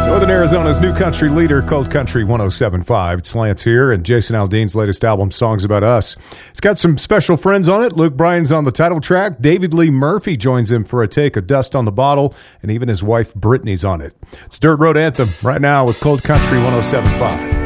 Northern Arizona's new country leader, Cold Country 107.5. It's Lance here, and Jason Aldean's latest album, Songs About Us. It's got some special friends on it. Luke Bryan's on the title track. David Lee Murphy joins him for a take of Dust on the Bottle, and even his wife Brittany's on it. It's Dirt Road Anthem right now with Cold Country 107.5.